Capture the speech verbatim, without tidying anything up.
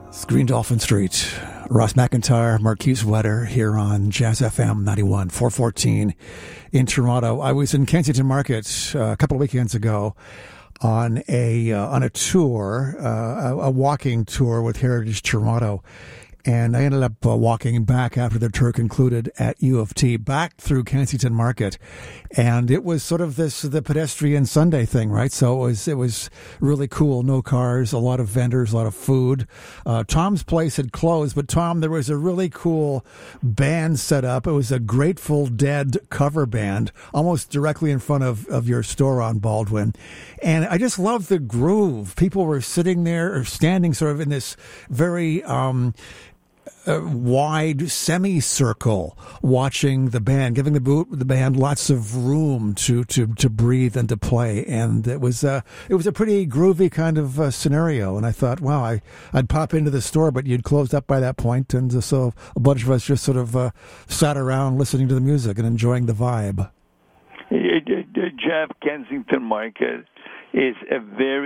It's Green Dolphin Street. Ross McIntyre, Marquise Wetter here on Jazz F M ninety-one, four fourteen in Toronto. I was in Kensington Market uh, a couple of weekends ago on a uh, on a tour, uh, a, a walking tour with Heritage Toronto. And I ended up uh, walking back after the tour concluded at U of T, back through Kensington Market. And it was sort of this, the pedestrian Sunday thing, right? So it was, it was really cool. No cars, a lot of vendors, a lot of food. Uh, Tom's Place had closed, but Tom, there was a really cool band set up. It was a Grateful Dead cover band, almost directly in front of, of your store on Baldwin. And I just loved the groove. People were sitting there or standing sort of in this very, um, a wide semicircle watching the band, giving the boot, the band lots of room to, to, to breathe and to play. And it was uh, it was a pretty groovy kind of uh, scenario. And I thought, wow, I, I'd pop into the store, but you'd closed up by that point. And so a bunch of us just sort of uh, sat around listening to the music and enjoying the vibe. Jeff, Kensington Market is a very